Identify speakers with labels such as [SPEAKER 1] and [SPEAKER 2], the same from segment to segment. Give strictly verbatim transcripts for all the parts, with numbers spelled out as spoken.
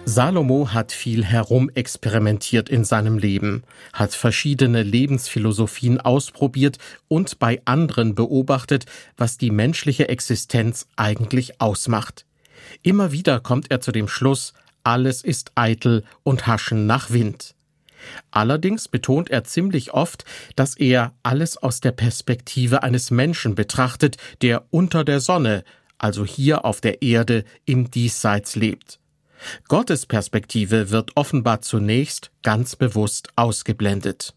[SPEAKER 1] Salomo hat viel herumexperimentiert in seinem Leben, hat verschiedene Lebensphilosophien ausprobiert und bei anderen beobachtet, was die menschliche Existenz eigentlich ausmacht. Immer wieder kommt er zu dem Schluss, alles ist eitel und Haschen nach Wind. Allerdings betont er ziemlich oft, dass er alles aus der Perspektive eines Menschen betrachtet, der unter der Sonne, also hier auf der Erde, im Diesseits lebt. Gottes Perspektive wird offenbar zunächst ganz bewusst ausgeblendet.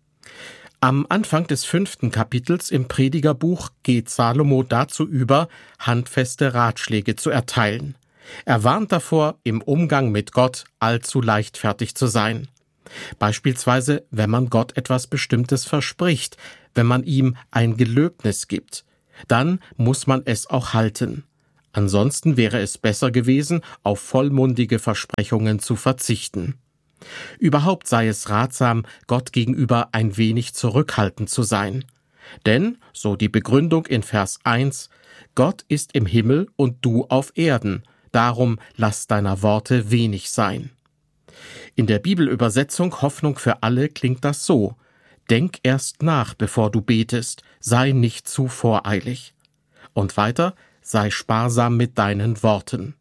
[SPEAKER 1] Am Anfang des fünften Kapitels im Predigerbuch geht Salomo dazu über, handfeste Ratschläge zu erteilen. Er warnt davor, im Umgang mit Gott allzu leichtfertig zu sein. Beispielsweise, wenn man Gott etwas Bestimmtes verspricht, wenn man ihm ein Gelöbnis gibt, dann muss man es auch halten. Ansonsten wäre es besser gewesen, auf vollmundige Versprechungen zu verzichten. Überhaupt sei es ratsam, Gott gegenüber ein wenig zurückhaltend zu sein. Denn, so die Begründung in Vers eins, Gott ist im Himmel und du auf Erden, darum lass deiner Worte wenig sein. In der Bibelübersetzung Hoffnung für alle klingt das so: Denk erst nach, bevor du betest, sei nicht zu voreilig. Und weiter: Sei sparsam mit deinen Worten.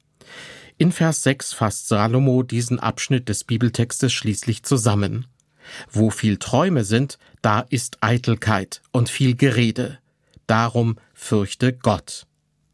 [SPEAKER 1] In Vers sechs fasst Salomo diesen Abschnitt des Bibeltextes schließlich zusammen. Wo viel Träume sind, da ist Eitelkeit und viel Gerede. Darum fürchte Gott.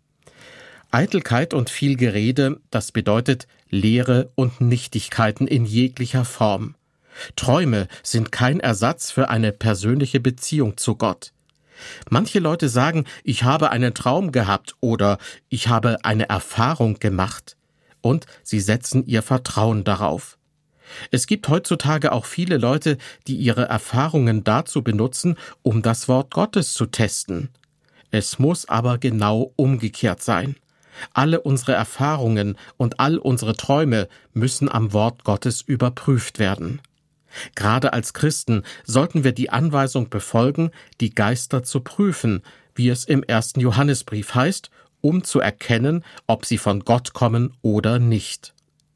[SPEAKER 1] Eitelkeit und viel Gerede, das bedeutet Lehre und Nichtigkeiten in jeglicher Form. Träume sind kein Ersatz für eine persönliche Beziehung zu Gott. Manche Leute sagen, ich habe einen Traum gehabt oder ich habe eine Erfahrung gemacht. Und sie setzen ihr Vertrauen darauf. Es gibt heutzutage auch viele Leute, die ihre Erfahrungen dazu benutzen, um das Wort Gottes zu testen. Es muss aber genau umgekehrt sein. Alle unsere Erfahrungen und all unsere Träume müssen am Wort Gottes überprüft werden. Gerade als Christen sollten wir die Anweisung befolgen, die Geister zu prüfen, wie es im ersten Johannesbrief heißt, um zu erkennen, ob sie von Gott kommen oder nicht.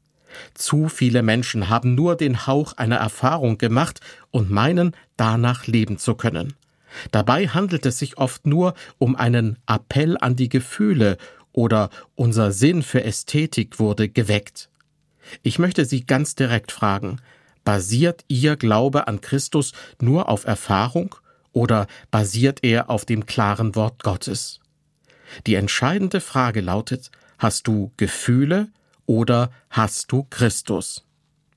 [SPEAKER 1] Zu viele Menschen haben nur den Hauch einer Erfahrung gemacht und meinen, danach leben zu können. Dabei handelt es sich oft nur um einen Appell an die Gefühle oder unser Sinn für Ästhetik wurde geweckt. Ich möchte Sie ganz direkt fragen: Basiert Ihr Glaube an Christus nur auf Erfahrung oder basiert er auf dem klaren Wort Gottes? Die entscheidende Frage lautet: Hast du Gefühle oder hast du Christus?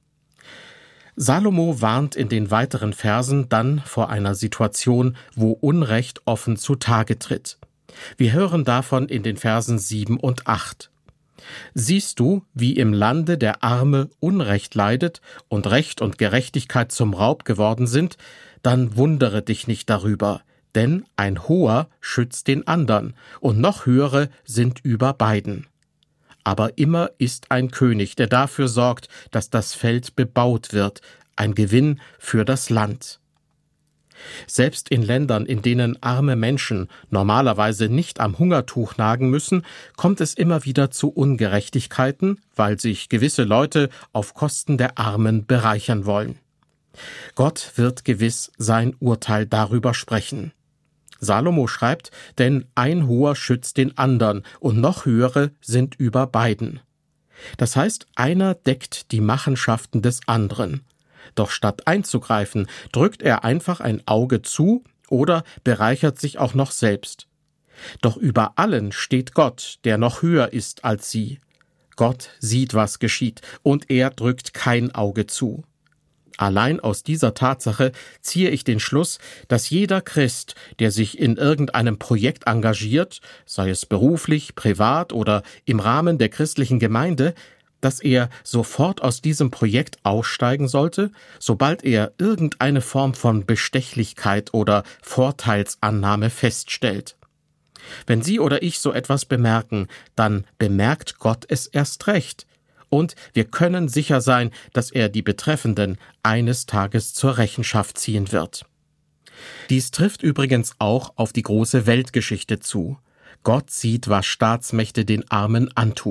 [SPEAKER 1] Salomo warnt in den weiteren Versen dann vor einer Situation, wo Unrecht offen zutage tritt. Wir hören davon in den Versen sieben und acht. Siehst du, wie im Lande der Arme Unrecht leidet und Recht und Gerechtigkeit zum Raub geworden sind, dann wundere dich nicht darüber, denn ein Hoher schützt den andern, und noch Höhere sind über beiden. Aber immer ist ein König, der dafür sorgt, dass das Feld bebaut wird, ein Gewinn für das Land. Selbst in Ländern, in denen arme Menschen normalerweise nicht am Hungertuch nagen müssen, kommt es immer wieder zu Ungerechtigkeiten, weil sich gewisse Leute auf Kosten der Armen bereichern wollen. Gott wird gewiss sein Urteil darüber sprechen. Salomo schreibt, denn ein Hoher schützt den andern und noch Höhere sind über beiden. Das heißt, einer deckt die Machenschaften des anderen. Doch statt einzugreifen, drückt er einfach ein Auge zu oder bereichert sich auch noch selbst. Doch über allen steht Gott, der noch höher ist als sie. Gott sieht, was geschieht, und er drückt kein Auge zu. Allein aus dieser Tatsache ziehe ich den Schluss, dass jeder Christ, der sich in irgendeinem Projekt engagiert, sei es beruflich, privat oder im Rahmen der christlichen Gemeinde, dass er sofort aus diesem Projekt aussteigen sollte, sobald er irgendeine Form von Bestechlichkeit oder Vorteilsannahme feststellt. Wenn Sie oder ich so etwas bemerken, dann bemerkt Gott es erst recht. Und wir können sicher sein, dass er die Betreffenden eines Tages zur Rechenschaft ziehen wird. Dies trifft übrigens auch auf die große Weltgeschichte zu. Gott sieht, was Staatsmächte den Armen antun.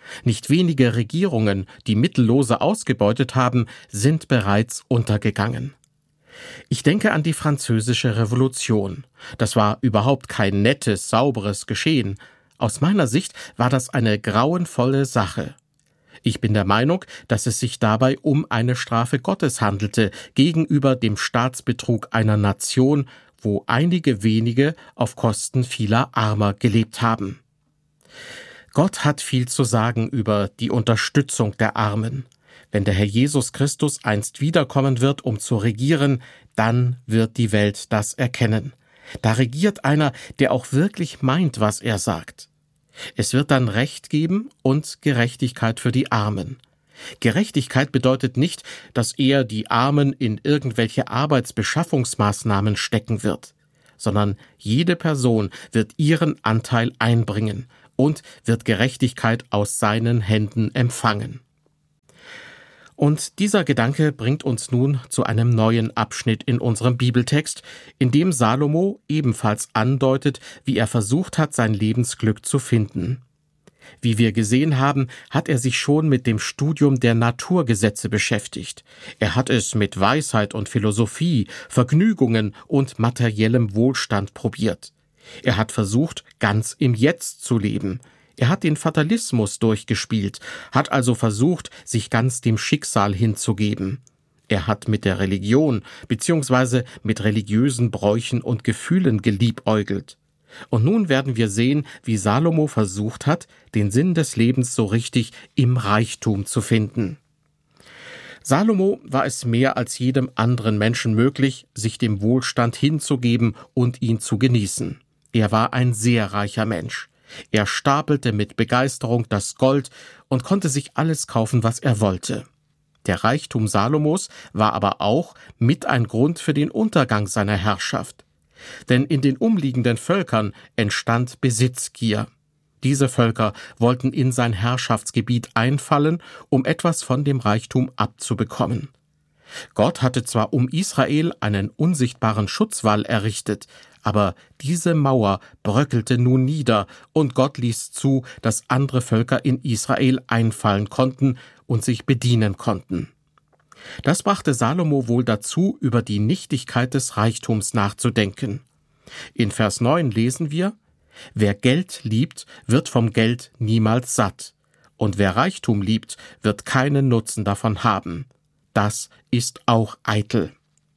[SPEAKER 1] Nicht wenige Regierungen, die Mittellose ausgebeutet haben, sind bereits untergegangen. Ich denke an die Französische Revolution. Das war überhaupt kein nettes, sauberes Geschehen. Aus meiner Sicht war das eine grauenvolle Sache. Ich bin der Meinung, dass es sich dabei um eine Strafe Gottes handelte gegenüber dem Staatsbetrug einer Nation, wo einige wenige auf Kosten vieler Armer gelebt haben. Gott hat viel zu sagen über die Unterstützung der Armen. Wenn der Herr Jesus Christus einst wiederkommen wird, um zu regieren, dann wird die Welt das erkennen. Da regiert einer, der auch wirklich meint, was er sagt. Es wird dann Recht geben und Gerechtigkeit für die Armen. Gerechtigkeit bedeutet nicht, dass er die Armen in irgendwelche Arbeitsbeschaffungsmaßnahmen stecken wird, sondern jede Person wird ihren Anteil einbringen und wird Gerechtigkeit aus seinen Händen empfangen. Und dieser Gedanke bringt uns nun zu einem neuen Abschnitt in unserem Bibeltext, in dem Salomo ebenfalls andeutet, wie er versucht hat, sein Lebensglück zu finden. Wie wir gesehen haben, hat er sich schon mit dem Studium der Naturgesetze beschäftigt. Er hat es mit Weisheit und Philosophie, Vergnügungen und materiellem Wohlstand probiert. Er hat versucht, ganz im Jetzt zu leben. Er hat den Fatalismus durchgespielt, hat also versucht, sich ganz dem Schicksal hinzugeben. Er hat mit der Religion bzw. mit religiösen Bräuchen und Gefühlen geliebäugelt. Und nun werden wir sehen, wie Salomo versucht hat, den Sinn des Lebens so richtig im Reichtum zu finden. Salomo war es mehr als jedem anderen Menschen möglich, sich dem Wohlstand hinzugeben und ihn zu genießen. Er war ein sehr reicher Mensch. Er stapelte mit Begeisterung das Gold und konnte sich alles kaufen, was er wollte. Der Reichtum Salomos war aber auch mit ein Grund für den Untergang seiner Herrschaft. Denn in den umliegenden Völkern entstand Besitzgier. Diese Völker wollten in sein Herrschaftsgebiet einfallen, um etwas von dem Reichtum abzubekommen. Gott hatte zwar um Israel einen unsichtbaren Schutzwall errichtet, aber diese Mauer bröckelte nun nieder und Gott ließ zu, dass andere Völker in Israel einfallen konnten und sich bedienen konnten. Das brachte Salomo wohl dazu, über die Nichtigkeit des Reichtums nachzudenken. In Vers neun lesen wir: Wer Geld liebt, wird vom Geld niemals satt, und wer Reichtum liebt, wird keinen Nutzen davon haben. Das ist auch eitel.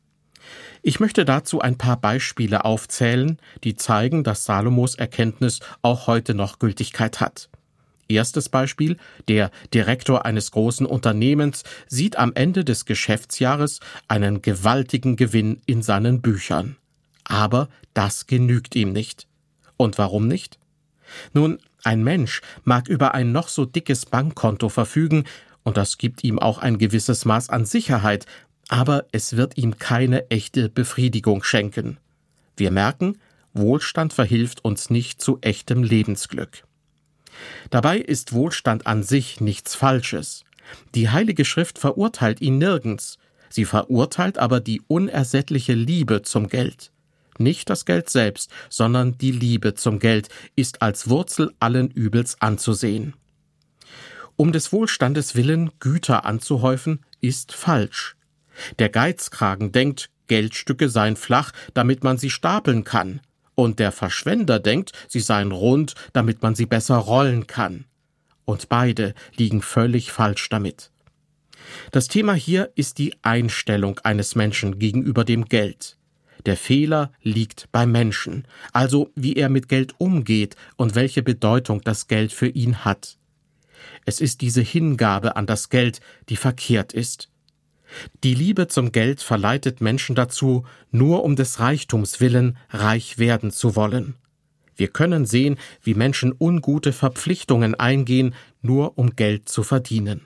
[SPEAKER 1] Ich möchte dazu ein paar Beispiele aufzählen, die zeigen, dass Salomos Erkenntnis auch heute noch Gültigkeit hat. Erstes Beispiel: Der Direktor eines großen Unternehmens sieht am Ende des Geschäftsjahres einen gewaltigen Gewinn in seinen Büchern. Aber das genügt ihm nicht. Und warum nicht? Nun, ein Mensch mag über ein noch so dickes Bankkonto verfügen, und das gibt ihm auch ein gewisses Maß an Sicherheit, aber es wird ihm keine echte Befriedigung schenken. Wir merken, Wohlstand verhilft uns nicht zu echtem Lebensglück. Dabei ist Wohlstand an sich nichts Falsches. Die Heilige Schrift verurteilt ihn nirgends. Sie verurteilt aber die unersättliche Liebe zum Geld. Nicht das Geld selbst, sondern die Liebe zum Geld ist als Wurzel allen Übels anzusehen. Um des Wohlstandes willen Güter anzuhäufen, ist falsch. Der Geizkragen denkt, Geldstücke seien flach, damit man sie stapeln kann. Und der Verschwender denkt, sie seien rund, damit man sie besser rollen kann. Und beide liegen völlig falsch damit. Das Thema hier ist die Einstellung eines Menschen gegenüber dem Geld. Der Fehler liegt beim Menschen, also wie er mit Geld umgeht und welche Bedeutung das Geld für ihn hat. Es ist diese Hingabe an das Geld, die verkehrt ist. Die Liebe zum Geld verleitet Menschen dazu, nur um des Reichtums willen reich werden zu wollen. Wir können sehen, wie Menschen ungute Verpflichtungen eingehen, nur um Geld zu verdienen.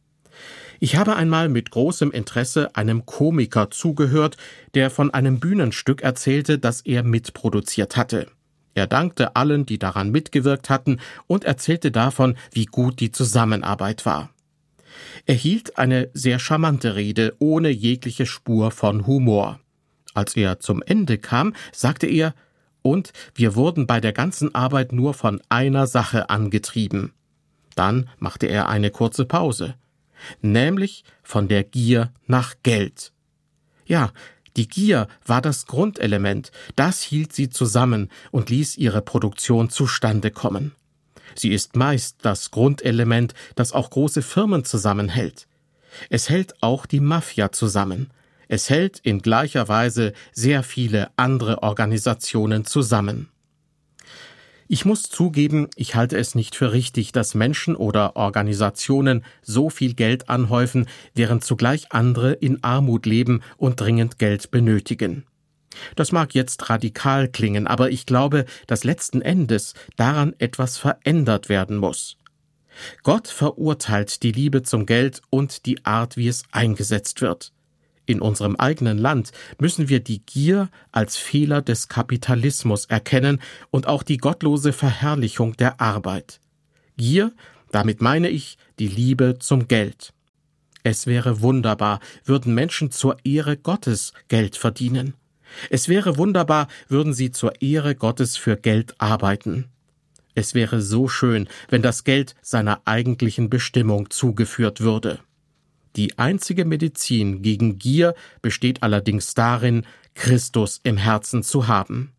[SPEAKER 1] Ich habe einmal mit großem Interesse einem Komiker zugehört, der von einem Bühnenstück erzählte, das er mitproduziert hatte. Er dankte allen, die daran mitgewirkt hatten, und erzählte davon, wie gut die Zusammenarbeit war. Er hielt eine sehr charmante Rede, ohne jegliche Spur von Humor. Als er zum Ende kam, sagte er: Und wir wurden bei der ganzen Arbeit nur von einer Sache angetrieben. Dann machte er eine kurze Pause, nämlich von der Gier nach Geld. Ja, die Gier war das Grundelement, das hielt sie zusammen und ließ ihre Produktion zustande kommen. Sie ist meist das Grundelement, das auch große Firmen zusammenhält. Es hält auch die Mafia zusammen. Es hält in gleicher Weise sehr viele andere Organisationen zusammen. Ich muss zugeben, ich halte es nicht für richtig, dass Menschen oder Organisationen so viel Geld anhäufen, während zugleich andere in Armut leben und dringend Geld benötigen. Das mag jetzt radikal klingen, aber ich glaube, dass letzten Endes daran etwas verändert werden muss. Gott verurteilt die Liebe zum Geld und die Art, wie es eingesetzt wird. In unserem eigenen Land müssen wir die Gier als Fehler des Kapitalismus erkennen und auch die gottlose Verherrlichung der Arbeit. Gier, damit meine ich die Liebe zum Geld. Es wäre wunderbar, würden Menschen zur Ehre Gottes Geld verdienen. Es wäre wunderbar, würden sie zur Ehre Gottes für Geld arbeiten. Es wäre so schön, wenn das Geld seiner eigentlichen Bestimmung zugeführt würde. Die einzige Medizin gegen Gier besteht allerdings darin, Christus im Herzen zu haben.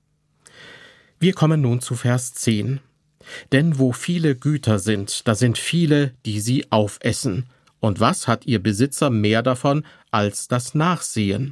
[SPEAKER 1] Wir kommen nun zu Vers zehn. Denn wo viele Güter sind, da sind viele, die sie aufessen. Und was hat ihr Besitzer mehr davon als das Nachsehen?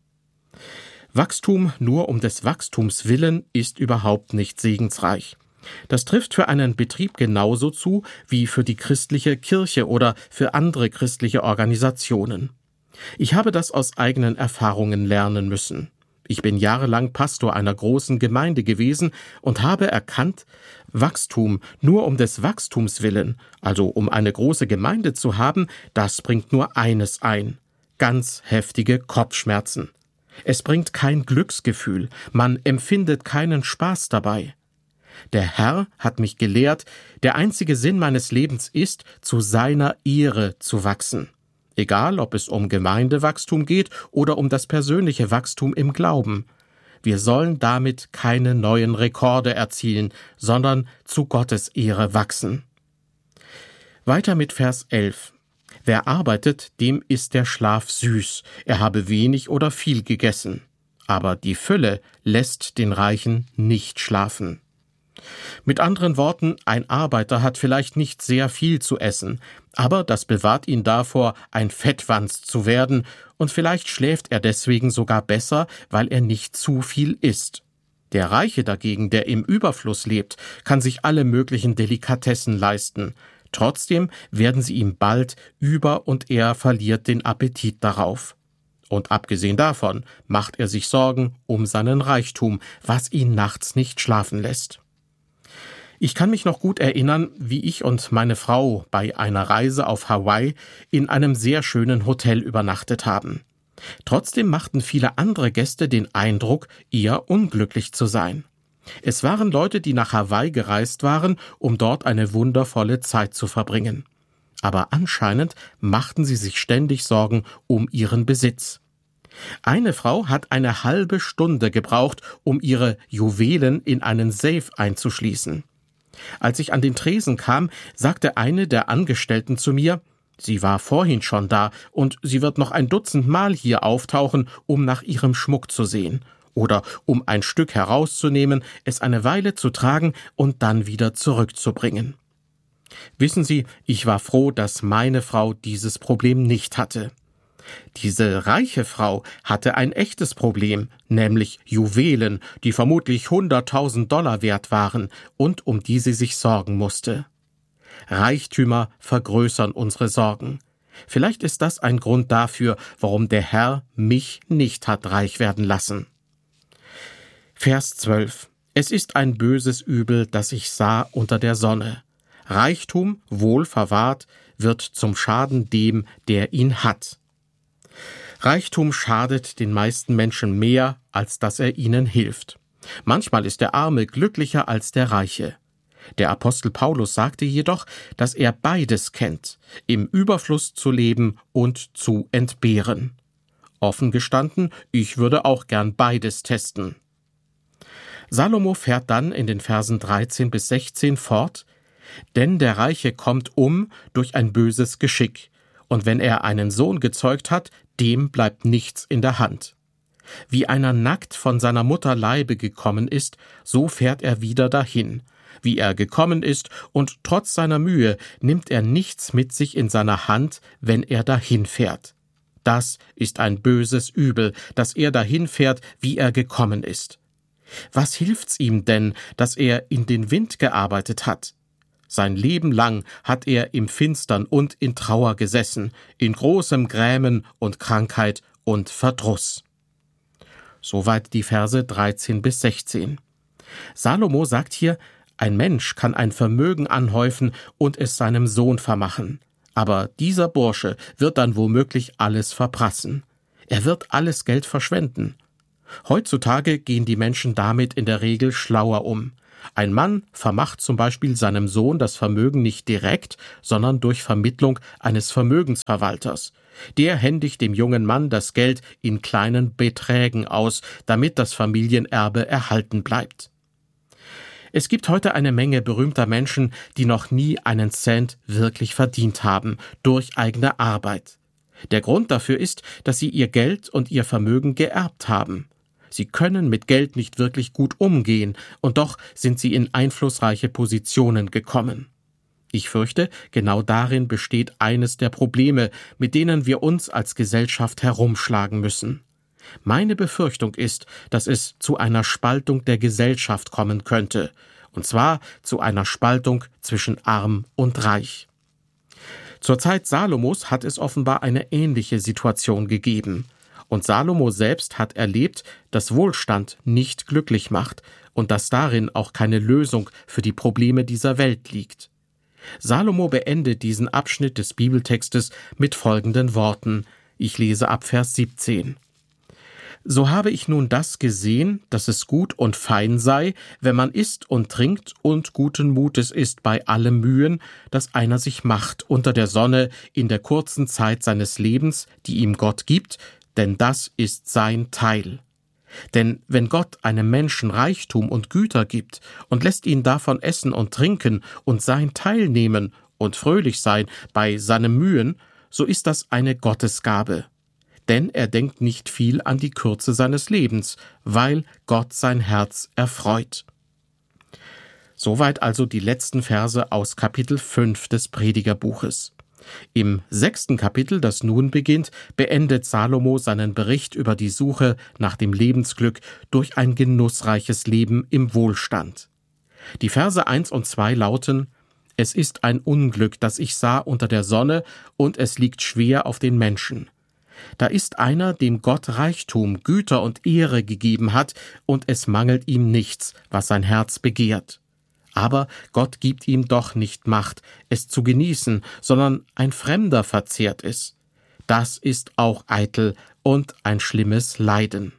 [SPEAKER 1] Wachstum nur um des Wachstums willen ist überhaupt nicht segensreich. Das trifft für einen Betrieb genauso zu wie für die christliche Kirche oder für andere christliche Organisationen. Ich habe das aus eigenen Erfahrungen lernen müssen. Ich bin jahrelang Pastor einer großen Gemeinde gewesen und habe erkannt, Wachstum nur um des Wachstums willen, also um eine große Gemeinde zu haben, das bringt nur eines ein: ganz heftige Kopfschmerzen. Es bringt kein Glücksgefühl, man empfindet keinen Spaß dabei. Der Herr hat mich gelehrt, der einzige Sinn meines Lebens ist, zu seiner Ehre zu wachsen. Egal, ob es um Gemeindewachstum geht oder um das persönliche Wachstum im Glauben. Wir sollen damit keine neuen Rekorde erzielen, sondern zu Gottes Ehre wachsen. Weiter mit Vers elf. Wer arbeitet, dem ist der Schlaf süß, er habe wenig oder viel gegessen. Aber die Fülle lässt den Reichen nicht schlafen. Mit anderen Worten, ein Arbeiter hat vielleicht nicht sehr viel zu essen, aber das bewahrt ihn davor, ein Fettwanst zu werden, und vielleicht schläft er deswegen sogar besser, weil er nicht zu viel isst. Der Reiche dagegen, der im Überfluss lebt, kann sich alle möglichen Delikatessen leisten. Trotzdem werden sie ihm bald über und er verliert den Appetit darauf. Und abgesehen davon macht er sich Sorgen um seinen Reichtum, was ihn nachts nicht schlafen lässt. Ich kann mich noch gut erinnern, wie ich und meine Frau bei einer Reise auf Hawaii in einem sehr schönen Hotel übernachtet haben. Trotzdem machten viele andere Gäste den Eindruck, eher unglücklich zu sein. Es waren Leute, die nach Hawaii gereist waren, um dort eine wundervolle Zeit zu verbringen. Aber anscheinend machten sie sich ständig Sorgen um ihren Besitz. Eine Frau hat eine halbe Stunde gebraucht, um ihre Juwelen in einen Safe einzuschließen. Als ich an den Tresen kam, sagte eine der Angestellten zu mir, sie war vorhin schon da und sie wird noch ein Dutzend Mal hier auftauchen, um nach ihrem Schmuck zu sehen oder um ein Stück herauszunehmen, es eine Weile zu tragen und dann wieder zurückzubringen. Wissen Sie, ich war froh, dass meine Frau dieses Problem nicht hatte. Diese reiche Frau hatte ein echtes Problem, nämlich Juwelen, die vermutlich hunderttausend Dollar wert waren und um die sie sich sorgen musste. Reichtümer vergrößern unsere Sorgen. Vielleicht ist das ein Grund dafür, warum der Herr mich nicht hat reich werden lassen. Vers zwölf. Es ist ein böses Übel, das ich sah unter der Sonne. Reichtum, wohl verwahrt, wird zum Schaden dem, der ihn hat. Reichtum schadet den meisten Menschen mehr, als dass er ihnen hilft. Manchmal ist der Arme glücklicher als der Reiche. Der Apostel Paulus sagte jedoch, dass er beides kennt, im Überfluss zu leben und zu entbehren. Offen gestanden, ich würde auch gern beides testen. Salomo fährt dann in den Versen dreizehn bis sechzehn fort: Denn der Reiche kommt um durch ein böses Geschick, und wenn er einen Sohn gezeugt hat, dem bleibt nichts in der Hand. Wie einer nackt von seiner Mutter Leibe gekommen ist, so fährt er wieder dahin. Wie er gekommen ist, und trotz seiner Mühe nimmt er nichts mit sich in seiner Hand, wenn er dahin fährt. Das ist ein böses Übel, dass er dahin fährt, wie er gekommen ist. Was hilft's ihm denn, dass er in den Wind gearbeitet hat? Sein Leben lang hat er im Finstern und in Trauer gesessen, in großem Grämen und Krankheit und Verdruss. Soweit die Verse dreizehn bis sechzehn. Salomo sagt hier, ein Mensch kann ein Vermögen anhäufen und es seinem Sohn vermachen. Aber dieser Bursche wird dann womöglich alles verprassen. Er wird alles Geld verschwenden. Heutzutage gehen die Menschen damit in der Regel schlauer um. Ein Mann vermacht zum Beispiel seinem Sohn das Vermögen nicht direkt, sondern durch Vermittlung eines Vermögensverwalters. Der händigt dem jungen Mann das Geld in kleinen Beträgen aus, damit das Familienerbe erhalten bleibt. Es gibt heute eine Menge berühmter Menschen, die noch nie einen Cent wirklich verdient haben, durch eigene Arbeit. Der Grund dafür ist, dass sie ihr Geld und ihr Vermögen geerbt haben. Sie können mit Geld nicht wirklich gut umgehen, und doch sind sie in einflussreiche Positionen gekommen. Ich fürchte, genau darin besteht eines der Probleme, mit denen wir uns als Gesellschaft herumschlagen müssen. Meine Befürchtung ist, dass es zu einer Spaltung der Gesellschaft kommen könnte, und zwar zu einer Spaltung zwischen Arm und Reich. Zur Zeit Salomos hat es offenbar eine ähnliche Situation gegeben. Und Salomo selbst hat erlebt, dass Wohlstand nicht glücklich macht und dass darin auch keine Lösung für die Probleme dieser Welt liegt. Salomo beendet diesen Abschnitt des Bibeltextes mit folgenden Worten. Ich lese ab Vers siebzehn. So habe ich nun das gesehen, dass es gut und fein sei, wenn man isst und trinkt und guten Mutes ist bei allem Mühen, das einer sich macht unter der Sonne in der kurzen Zeit seines Lebens, die ihm Gott gibt, denn das ist sein Teil. Denn wenn Gott einem Menschen Reichtum und Güter gibt und lässt ihn davon essen und trinken und sein Teil nehmen und fröhlich sein bei seinen Mühen, so ist das eine Gottesgabe. Denn er denkt nicht viel an die Kürze seines Lebens, weil Gott sein Herz erfreut. Soweit also die letzten Verse aus Kapitel fünf des Predigerbuches. Im sechsten Kapitel, das nun beginnt, beendet Salomo seinen Bericht über die Suche nach dem Lebensglück durch ein genussreiches Leben im Wohlstand. Die Verse eins und zwei lauten: Es ist ein Unglück, das ich sah unter der Sonne, und es liegt schwer auf den Menschen. Da ist einer, dem Gott Reichtum, Güter und Ehre gegeben hat, und es mangelt ihm nichts, was sein Herz begehrt. Aber Gott gibt ihm doch nicht Macht, es zu genießen, sondern ein Fremder verzehrt es. Das ist auch eitel und ein schlimmes Leiden.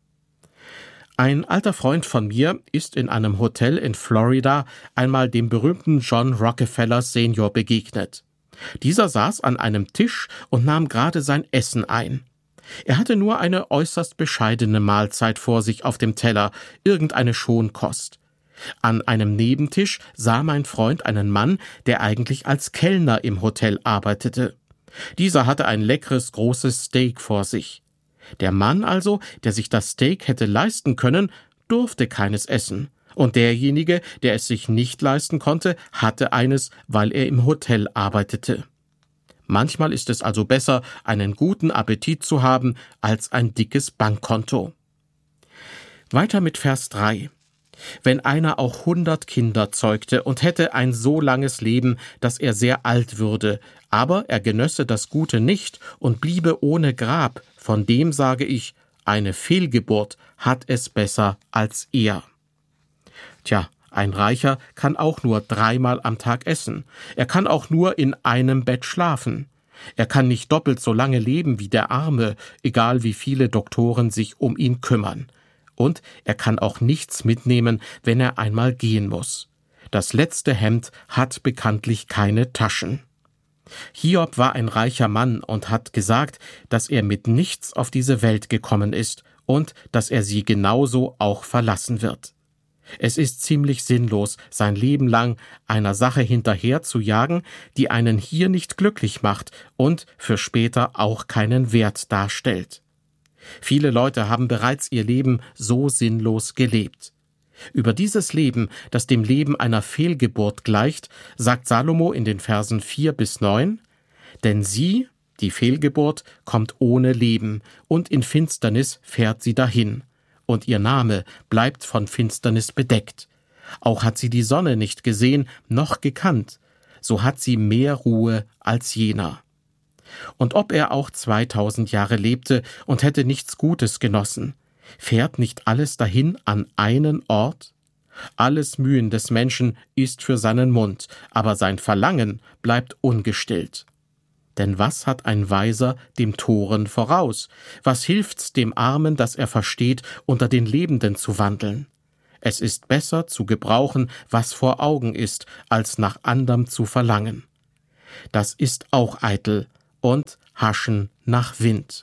[SPEAKER 1] Ein alter Freund von mir ist in einem Hotel in Florida einmal dem berühmten John Rockefeller Senior begegnet. Dieser saß an einem Tisch und nahm gerade sein Essen ein. Er hatte nur eine äußerst bescheidene Mahlzeit vor sich auf dem Teller, irgendeine Schonkost. An einem Nebentisch sah mein Freund einen Mann, der eigentlich als Kellner im Hotel arbeitete. Dieser hatte ein leckeres, großes Steak vor sich. Der Mann also, der sich das Steak hätte leisten können, durfte keines essen. Und derjenige, der es sich nicht leisten konnte, hatte eines, weil er im Hotel arbeitete. Manchmal ist es also besser, einen guten Appetit zu haben, als ein dickes Bankkonto. Weiter mit Vers drei. Wenn einer auch hundert Kinder zeugte und hätte ein so langes Leben, dass er sehr alt würde, aber er genösse das Gute nicht und bliebe ohne Grab, von dem sage ich, eine Fehlgeburt hat es besser als er. Tja, ein Reicher kann auch nur dreimal am Tag essen. Er kann auch nur in einem Bett schlafen. Er kann nicht doppelt so lange leben wie der Arme, egal wie viele Doktoren sich um ihn kümmern. Und er kann auch nichts mitnehmen, wenn er einmal gehen muss. Das letzte Hemd hat bekanntlich keine Taschen. Hiob war ein reicher Mann und hat gesagt, dass er mit nichts auf diese Welt gekommen ist und dass er sie genauso auch verlassen wird. Es ist ziemlich sinnlos, sein Leben lang einer Sache hinterher zu jagen, die einen hier nicht glücklich macht und für später auch keinen Wert darstellt. Viele Leute haben bereits ihr Leben so sinnlos gelebt. Über dieses Leben, das dem Leben einer Fehlgeburt gleicht, sagt Salomo in den Versen vier bis neun: Denn sie, die Fehlgeburt, kommt ohne Leben, und in Finsternis fährt sie dahin, und ihr Name bleibt von Finsternis bedeckt. Auch hat sie die Sonne nicht gesehen, noch gekannt, so hat sie mehr Ruhe als jener. Und ob er auch zweitausend Jahre lebte und hätte nichts Gutes genossen, fährt nicht alles dahin an einen Ort? Alles Mühen des Menschen ist für seinen Mund, aber sein Verlangen bleibt ungestillt. Denn was hat ein Weiser dem Toren voraus? Was hilft's dem Armen, dass er versteht, unter den Lebenden zu wandeln? Es ist besser zu gebrauchen, was vor Augen ist, als nach anderem zu verlangen. Das ist auch eitel und Haschen nach Wind.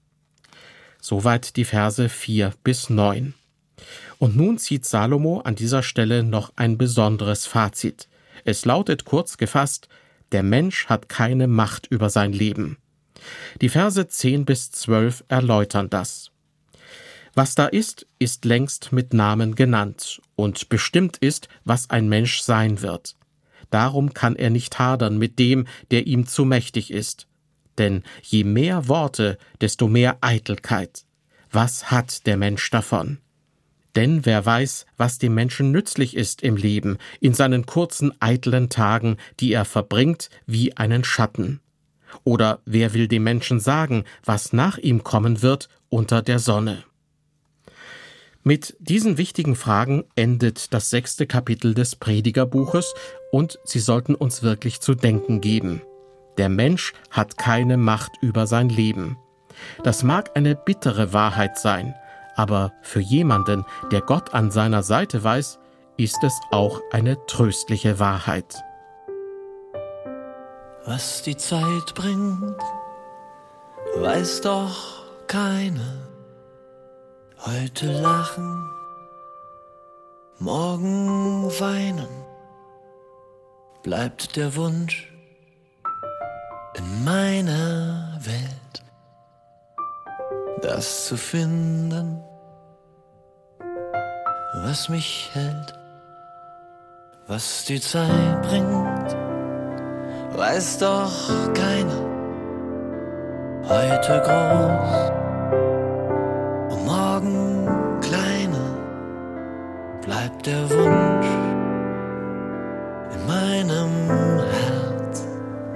[SPEAKER 1] Soweit die Verse vier bis neun. Und nun zieht Salomo an dieser Stelle noch ein besonderes Fazit. Es lautet kurz gefasst: Der Mensch hat keine Macht über sein Leben. Die Verse zehn bis zwölf erläutern das. Was da ist, ist längst mit Namen genannt, und bestimmt ist, was ein Mensch sein wird. Darum kann er nicht hadern mit dem, der ihm zu mächtig ist. Denn je mehr Worte, desto mehr Eitelkeit. Was hat der Mensch davon? Denn wer weiß, was dem Menschen nützlich ist im Leben, in seinen kurzen, eitlen Tagen, die er verbringt wie einen Schatten? Oder wer will dem Menschen sagen, was nach ihm kommen wird unter der Sonne? Mit diesen wichtigen Fragen endet das sechste Kapitel des Predigerbuches, und sie sollten uns wirklich zu denken geben. Der Mensch hat keine Macht über sein Leben. Das mag eine bittere Wahrheit sein, aber für jemanden, der Gott an seiner Seite weiß, ist es auch eine tröstliche Wahrheit.
[SPEAKER 2] Was die Zeit bringt, weiß doch keiner. Heute lachen, morgen weinen, bleibt der Wunsch in meiner Welt, das zu finden, was mich hält. Was die Zeit bringt, weiß doch keiner. Heute groß, morgen kleiner, bleibt der Wunsch